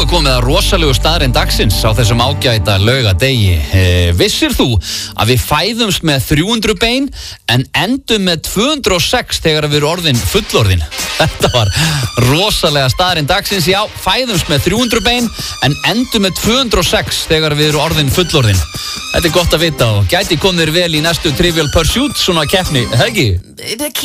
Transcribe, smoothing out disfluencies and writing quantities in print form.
er komið að rosalegu staðreind dagsins á þessum ágæta laugadegi. Vissir þú að við fæðumst með 300 bein en endum með 206 þegar við erum orðin fullorðin? Þetta var rosalega staðreind dagsins. Já, fæðumst með 300 bein en endum með 206 þegar við erum orðin fullorðin. Þetta er gott að vita og gæti komið þér vel í næstu Trivial Pursuit svona keppni, ekki?